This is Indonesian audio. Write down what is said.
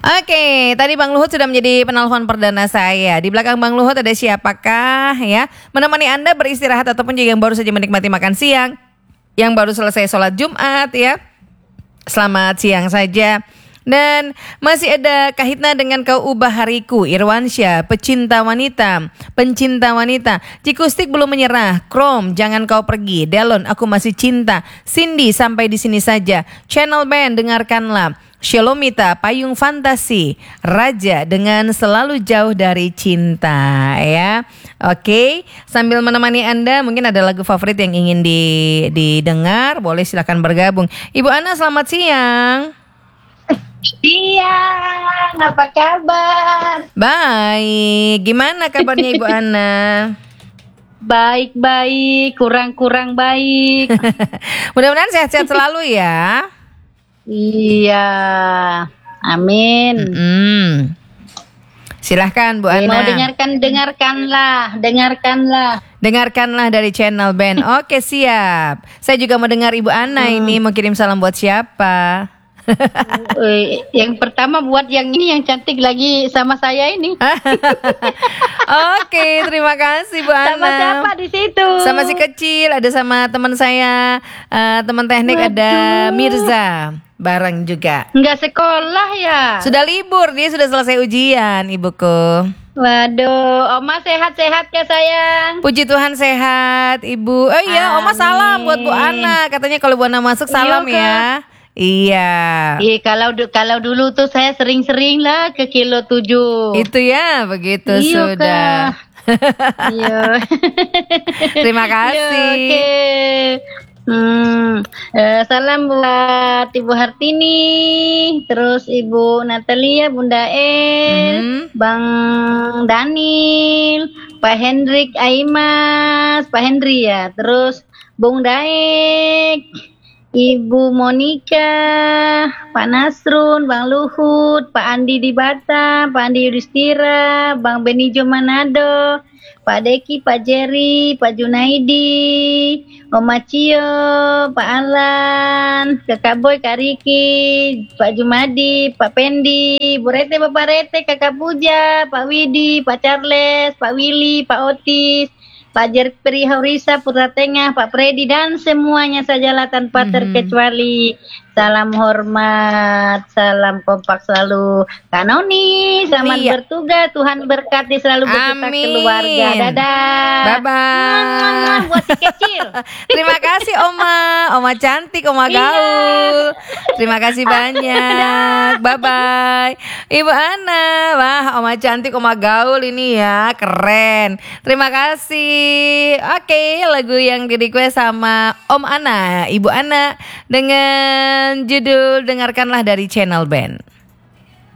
Oke, tadi Bang Luhut sudah menjadi penelpon perdana saya. Di belakang Bang Luhut ada siapakah ya? Menemani Anda beristirahat ataupun juga yang baru saja menikmati makan siang, yang baru selesai sholat Jumat ya. Selamat siang saja. Dan masih ada Kahitna dengan Kau Ubah Hariku, Irwansyah, pencinta wanita. Cikustik belum menyerah, Krom, jangan kau pergi, Delon, aku masih cinta, Cindy, sampai di sini saja, Channel Band, dengarkanlah, Shalomita, Payung Fantasi, Raja dengan Selalu Jauh Dari Cinta ya. Oke, sambil menemani Anda mungkin ada lagu favorit yang ingin didengar, boleh silakan bergabung. Ibu Ana, selamat siang. Siang, apa kabar? Baik, gimana kabarnya Ibu Ana? Baik-baik, kurang-kurang baik. Mudah-mudahan sehat-sehat selalu ya. Iya, amin. Silahkan Bu Ana. Mau dengarkanlah. Dengarkanlah dari Channel Band. Oke, siap. Saya juga mau dengar Ibu Ana ini mau kirim salam buat siapa? Yang pertama buat yang ini yang cantik lagi sama saya ini. Oke, terima kasih Bu Ana. Sama siapa di situ? Sama si kecil, ada sama teman saya, teman teknik. Waduh. Ada Mirza, bareng juga. Enggak sekolah ya? Sudah libur, dia sudah selesai ujian, ibuku. Waduh, Oma sehat-sehat ya sayang? Puji Tuhan sehat, Ibu. Oh iya, Oma salam buat Bu Ana. Katanya kalau Bu Ana masuk salam ya. Iya. Iya, kalau dulu tuh saya sering-sering lah ke kilo 7. Itu ya, begitu iya, sudah. Iya. Terima kasih. Oke. Salam buat Ibu Hartini, terus Ibu Natalia, Bunda Bang Daniel, Pak Hendrik Aimas, Pak Hendri ya, terus Bung Daek, Ibu Monika, Pak Nasrun, Bang Luhut, Pak Andi di Batam, Pak Andi Yudhistira, Bang Benijo Manado, Pak Deki, Pak Jerry, Pak Junaidi, Om Macio, Pak Alan, Kakak Boy, Kak Riki, Pak Jumadi, Pak Pendi, Bu Rete, Bapak Rete, Kakak Puja, Pak Widi, Pak Charles, Pak Willy, Pak Otis, Pak Jerpri Haurisa, Putra Tengah, Pak Freddy, dan semuanya sajalah tanpa terkecuali. Salam hormat, salam kompak selalu. Kak Noni, selamat bertugas. Tuhan berkati selalu beserta keluarga. Dadah. Bye-bye. Buat si kecil. Terima kasih Oma cantik, Oma gaul. Terima kasih banyak. Bye-bye. Ibu Ana, wah Oma cantik, Oma gaul ini ya, keren. Terima kasih. Oke, lagu yang di-request sama Om Ana, Ibu Ana dengan judul Dengarkanlah dari Channel Band.